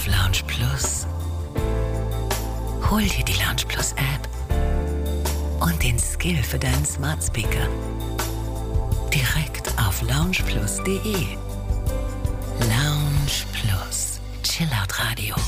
auf Lounge Plus. Hol dir die Lounge Plus App und den Skill für deinen Smart Speaker. Direkt auf loungeplus.de. Lounge Plus. Chillout Radio.